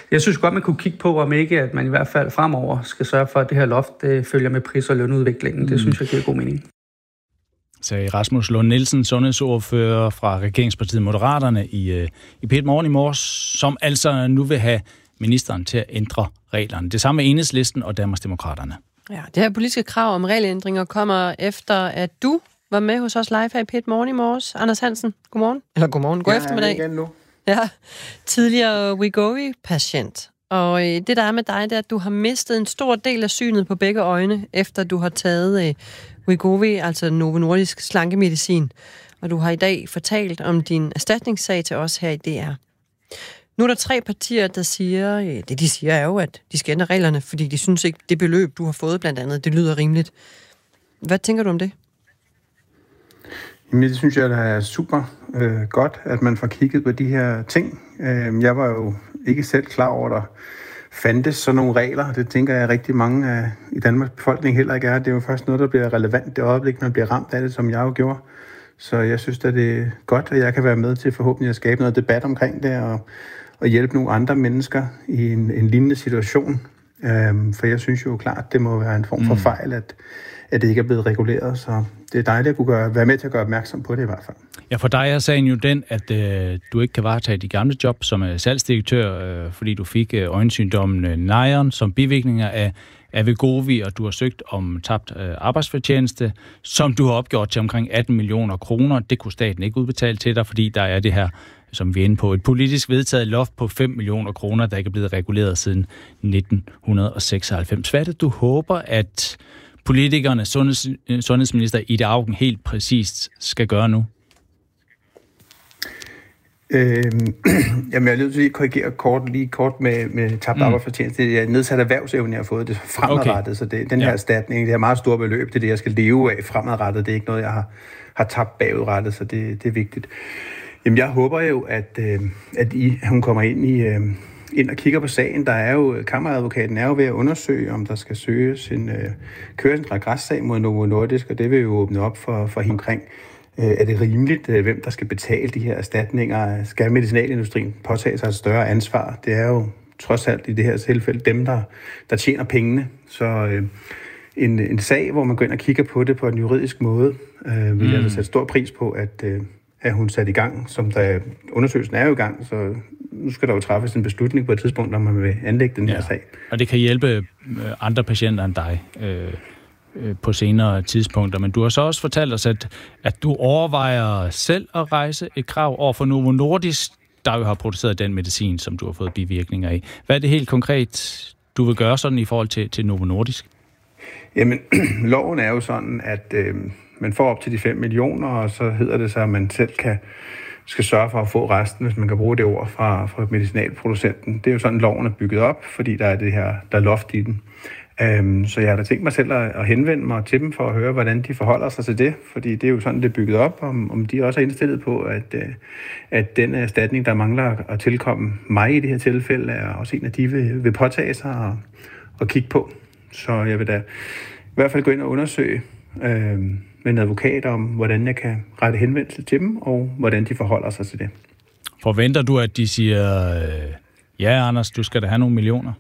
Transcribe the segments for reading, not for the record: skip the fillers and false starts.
Jeg synes godt, man kunne kigge på, om ikke, at man i hvert fald fremover skal sørge for, at det her loft følger med pris- og lønudviklingen. Det synes jeg giver god mening. Sagde Rasmus Lund Nielsen, sundhedsordfører fra regeringspartiet Moderaterne i P1 Morgen i morges, som altså nu vil have ministeren til at ændre reglerne. Det samme med Enhedslisten og Danmarksdemokraterne. Ja, det her politiske krav om regelændringer kommer efter, at du var med hos os live her i P1 Morgen i morges. Anders Hansen, godmorgen. Eller godmorgen, god eftermiddag. Igen nu. Ja, tidligere Wegovy-patient. Og det, der er med dig, det er, at du har mistet en stor del af synet på begge øjne, efter du har taget Wegovy, altså Novo Nordisk slankemedicin. Og du har i dag fortalt om din erstatningssag til os her i DR. Nu er der 3 partier, der siger, det de siger er jo, at de skal ændre reglerne, fordi de synes ikke, det beløb, du har fået blandt andet, det lyder rimeligt. Hvad tænker du om det? Jamen, det synes jeg, der er super godt, at man får kigget på de her ting. Jeg var jo ikke selv klar over, at der fandtes sådan nogle regler. Det tænker jeg rigtig mange i Danmarks befolkning heller ikke er. Det er jo først noget, der bliver relevant det øjeblik, man bliver ramt af det, som jeg jo gjorde. Så jeg synes, at det er godt, at jeg kan være med til forhåbentlig at skabe noget debat omkring det, og hjælpe nogle andre mennesker i en lignende situation. For jeg synes jo klart, at det må være en form for fejl, at det ikke er blevet reguleret. Så det er dejligt at kunne være med til at gøre opmærksom på det i hvert fald. Ja, for dig er sagen jo den, at du ikke kan varetage de gamle job som salgsdirektør, fordi du fik øjensygdommen Niron som bivirkninger af Wegovy, og du har søgt om tabt arbejdsfortjeneste, som du har opgjort til omkring 18 millioner kroner. Det kunne staten ikke udbetale til dig, fordi der er det her, som vi er inde på, et politisk vedtaget loft på 5 millioner kroner, der ikke er blevet reguleret siden 1996. Hvad er det, du håber, at politikerne, sundhedsminister Ida Auken helt præcist skal gøre nu? Jamen, jeg er nødt til at korrigere kort med tabt arbejdsfortjeneste. Det er nedsat erhvervsevne, jeg har fået det fremadrettet, så den her erstatning, det er meget store beløb, det er det, jeg skal leve af fremadrettet. Det er ikke noget, jeg har tabt bagudrettet, så det er vigtigt. Jamen, jeg håber jo, at hun kommer ind og kigger på sagen. Der er jo, kammeradvokaten er jo ved at undersøge, om der skal søges køres en regressag mod Novo Nordisk, og det vil jo åbne op for hende omkring. Er det rimeligt, hvem der skal betale de her erstatninger? Skal medicinalindustrien påtage sig et større ansvar? Det er jo trods alt i det her tilfælde dem, der tjener pengene. Så en sag, hvor man går ind og kigger på det på en juridisk måde, vil jeg sætte stor pris på, at hun sat i gang. Undersøgelsen er jo i gang, så nu skal der jo træffes en beslutning på et tidspunkt, når man vil anlægge den her sag. Og det kan hjælpe andre patienter end dig på senere tidspunkter. Men du har så også fortalt os, at du overvejer selv at rejse et krav over for Novo Nordisk, der jo har produceret den medicin, som du har fået bivirkninger i. Hvad er det helt konkret, du vil gøre sådan i forhold til Novo Nordisk? Jamen, loven er jo sådan, at man får op til de 5 millioner, og så hedder det så, at man selv skal sørge for at få resten, hvis man kan bruge det ord fra medicinalproducenten. Det er jo sådan, loven er bygget op, fordi der er det her, der er loft i den. Så jeg har da tænkt mig selv at henvende mig til dem for at høre, hvordan de forholder sig til det, fordi det er jo sådan, det er bygget op, om de også er indstillet på, at den erstatning, der mangler at tilkomme mig i det her tilfælde, er også en af de vil påtage sig og kigge på. Så jeg vil da i hvert fald gå ind og undersøge med en advokat om, hvordan jeg kan rette henvendelse til dem, og hvordan de forholder sig til det. Forventer du, at de siger, ja, Anders, du skal da have nogle millioner?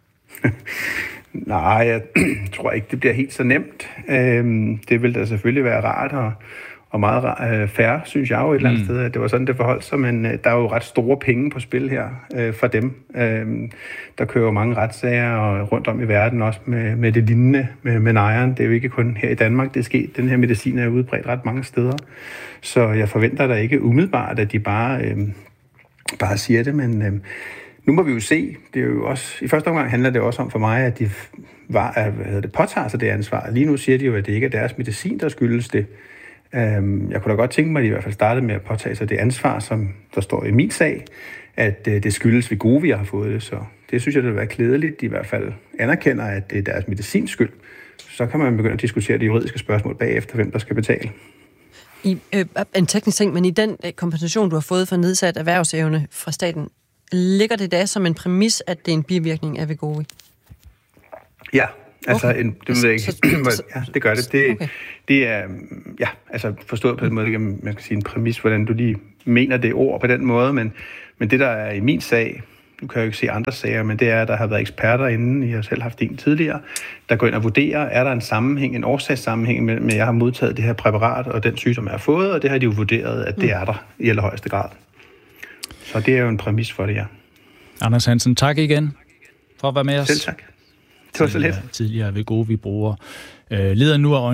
Nej, jeg tror ikke, det bliver helt så nemt. Det vil da selvfølgelig være rart og meget fair, synes jeg jo et eller andet sted, at det var sådan, det forholdt sig, men der er jo ret store penge på spil her for dem. Der kører mange retssager og rundt om i verden også med det lignende med Niron. Det er jo ikke kun her i Danmark, det er sket. Den her medicin er udbredt ret mange steder, så jeg forventer da ikke umiddelbart, at de bare siger det, men nu må vi jo se. Det er jo også, i første omgang handler det også om for mig, at de påtager sig det ansvar. Lige nu siger de jo, at det ikke er deres medicin, der skyldes det. Jeg kunne da godt tænke mig, at de i hvert fald startede med at påtage sig det ansvar, som der står i min sag, at det skyldes Wegovy, jeg har fået det. Så det synes jeg, det vil være klædeligt. De i hvert fald anerkender, at det er deres medicins skyld. Så kan man begynde at diskutere de juridiske spørgsmål bagefter, hvem der skal betale. En teknisk ting, men i den kompensation, du har fået for nedsat erhvervsevne fra staten, ligger det da som en præmis, at det er en bivirkning af Wegovy? Ja, altså, okay. Det gør det. Det er, altså forstået på den måde, man kan sige en præmis, hvordan du lige mener det ord på den måde, men det, der er i min sag, nu kan jeg jo ikke se andre sager, men det er, at der har været eksperter inden, jeg har selv haft en tidligere, der går ind og vurderer, er der en sammenhæng, en årsagssammenhæng mellem, at jeg har modtaget det her præparat og den sygdom, jeg har fået, og det har de jo vurderet, at det er der i allerhøjeste grad. Så det er jo en præmis for det, ja. Anders Hansen, tak igen for at være med os. Selv tak. Det var så lidt. Tidligere Wegovy-bruger. Lider nu af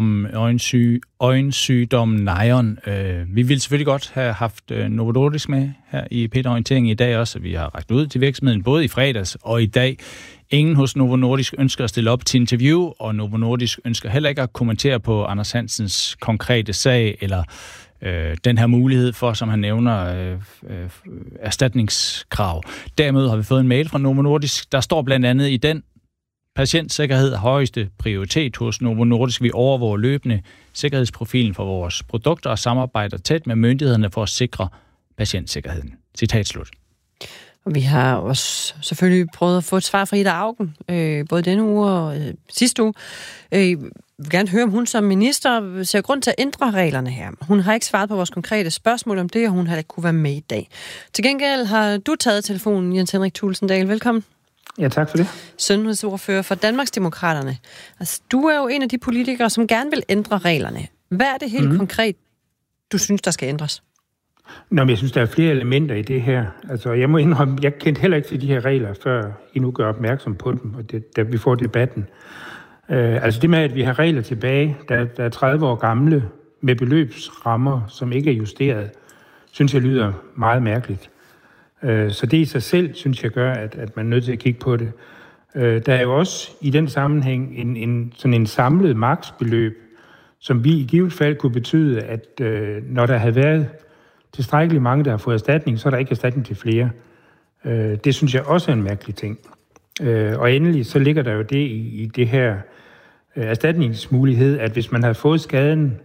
øjensygdommen Niron. Vi ville selvfølgelig godt have haft Novo Nordisk med her i P1-orienteringen i dag også. Vi har rakt ud til virksomheden både i fredags og i dag. Ingen hos Novo Nordisk ønsker at stille op til interview, og Novo Nordisk ønsker heller ikke at kommentere på Anders Hansens konkrete sag, eller den her mulighed for, som han nævner, erstatningskrav. Derimod har vi fået en mail fra Novo Nordisk. Der står blandt andet i den: patientsikkerhed er højeste prioritet hos Novo Nordisk. Vi overvåger løbende sikkerhedsprofilen for vores produkter og samarbejder tæt med myndighederne for at sikre patientsikkerheden. Citat slut. Og vi har også selvfølgelig prøvet at få et svar fra Ida Auken, både denne uge og sidste uge. Jeg vil gerne høre, om hun som minister ser grund til at ændre reglerne her. Hun har ikke svaret på vores konkrete spørgsmål om det, og hun har ikke kunne være med i dag. Til gengæld har du taget telefonen, Jens Henrik Thulesen Dahl. Velkommen. Ja, tak for det. Sundhedsordfører for Danmarksdemokraterne. Altså, du er jo en af de politikere, som gerne vil ændre reglerne. Hvad er det helt konkret, du synes, der skal ændres? Nå, men jeg synes, der er flere elementer i det her. Altså, jeg må indrømme, jeg kendte heller ikke til de her regler, før I nu gør opmærksom på dem, og da vi får debatten. Altså det med, at vi har regler tilbage, der er 30 år gamle, med beløbsrammer, som ikke er justeret, synes jeg lyder meget mærkeligt. Så det i sig selv, synes jeg, gør, at man er nødt til at kigge på det. Der er jo også i den sammenhæng sådan en samlet maksbeløb, som vi i givet fald kunne betyde, at når der havde været tilstrækkeligt mange, der har fået erstatning, så er der ikke erstatning til flere. Det synes jeg også er en mærkelig ting. Og endelig så ligger der jo det i det her erstatningsmulighed, at hvis man har fået skaden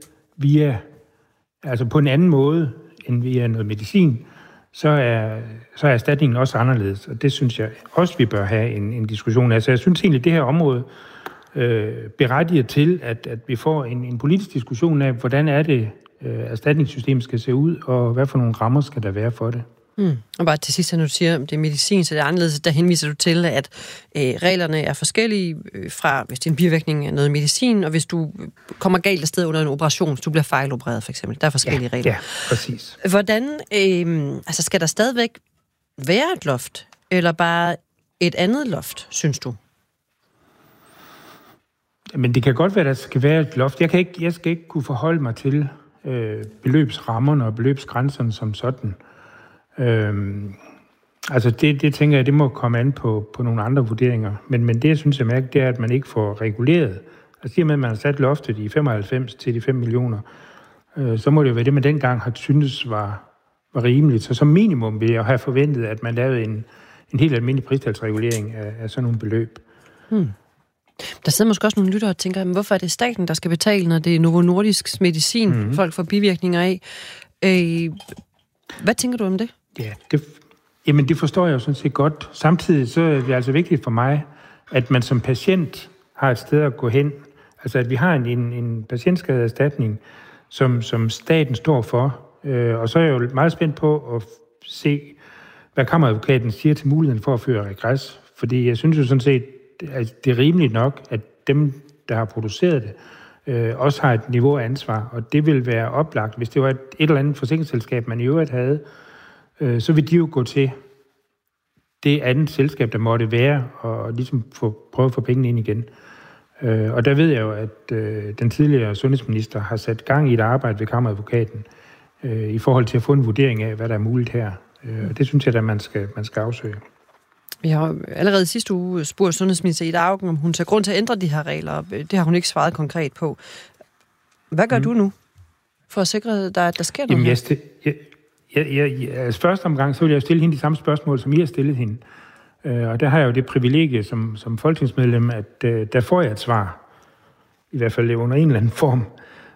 altså på en anden måde end via noget medicin, så er erstatningen også anderledes. Og det synes jeg også, vi bør have en diskussion af. Så jeg synes egentlig, at det her område berettiger til, at vi får en politisk diskussion af, hvordan er det, erstatningssystemet skal se ud, og hvad for nogle rammer skal der være for det. Og bare til sidst, når du siger, at det er medicin, så det er anderledes, der henviser du til, at reglerne er forskellige fra, hvis det er en bivirkning af noget medicin, og hvis du kommer galt af sted under en operation, hvis du bliver fejlopereret for eksempel. Der er forskellige regler. Ja, præcis. Hvordan, altså skal der stadigvæk være et loft, eller bare et andet loft, synes du? Men det kan godt være, at der skal være et loft. Jeg skal ikke kunne forholde mig til beløbsrammerne og beløbsgrænserne som sådan. Altså det tænker jeg, det må komme an på nogle andre vurderinger. Men det, jeg synes er mærkeligt, det er, at man ikke får reguleret. Altså i og med, at man har sat loftet i 95 til de 5 millioner, så må det jo være det, man dengang har syntes var rimeligt. Så som minimum vil jeg have forventet, at man lavede en helt almindelig pristalsregulering af sådan nogle beløb. Der sidder måske også nogle lyttere og tænker, hvorfor er det staten, der skal betale, når det er Novo Nordisks medicin, folk får bivirkninger af? Hvad tænker du om det? Ja, det forstår jeg jo sådan set godt. Samtidig så er det altså vigtigt for mig, at man som patient har et sted at gå hen. Altså at vi har en patientskadeerstatning, som staten står for. Og så er jeg jo meget spændt på at se, hvad kammeradvokaten siger til muligheden for at føre regres. Fordi jeg synes jo sådan set, at det er rimeligt nok, at dem, der har produceret det, også har et niveau af ansvar. Og det vil være oplagt, hvis det var et eller andet forsikringsselskab, man i øvrigt havde, så vil de jo gå til det andet selskab, der måtte være, og ligesom prøve at få pengene ind igen. Og der ved jeg jo, at den tidligere sundhedsminister har sat gang i et arbejde ved kammeradvokaten i forhold til at få en vurdering af, hvad der er muligt her. Og det synes jeg, at man skal afsøge. Vi har allerede sidste uge spurgt sundhedsminister Ida Auken, om hun tager grund til at ændre de her regler. Det har hun ikke svaret konkret på. Hvad gør du nu for at sikre, at der sker noget? Altså første omgang, så vil jeg stille hende de samme spørgsmål, som I har stillet hende. Og der har jeg jo det privilegie som folketingsmedlem, at der får jeg et svar. I hvert fald under en eller anden form.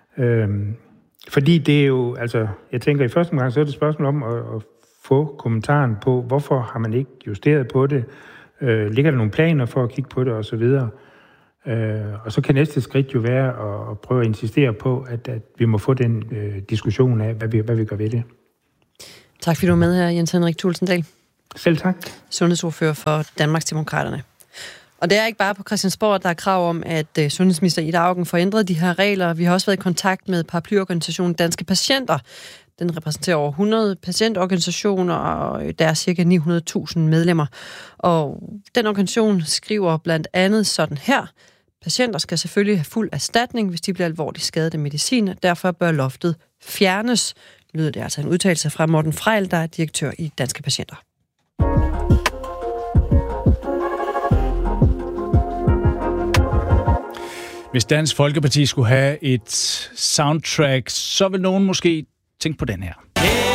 Fordi det er jo, altså, jeg tænker i første omgang, så er det et spørgsmål om at få kommentaren på, hvorfor har man ikke justeret på det? Ligger der nogle planer for at kigge på det, og så videre? Og så kan næste skridt jo være at prøve at insistere på, at vi må få den diskussion af, hvad vi gør ved det. Tak fordi du var med her, Jens Henrik Thulesen Dahl. Selv tak. Sundhedsordfører for Danmarksdemokraterne. Og det er ikke bare på Christiansborg, der er krav om, at sundhedsminister Ida Auken får ændret de her regler. Vi har også været i kontakt med paraplyorganisationen Danske Patienter. Den repræsenterer over 100 patientorganisationer, og der er ca. 900.000 medlemmer. Og den organisation skriver blandt andet sådan her: patienter skal selvfølgelig have fuld erstatning, hvis de bliver alvorligt skadet af medicin. Derfor bør loftet fjernes. Lyder det altså en udtalelse fra Morten Frejl, der er direktør i Danske Patienter. Hvis Dansk Folkeparti skulle have et soundtrack, så vil nogen måske tænke på den her.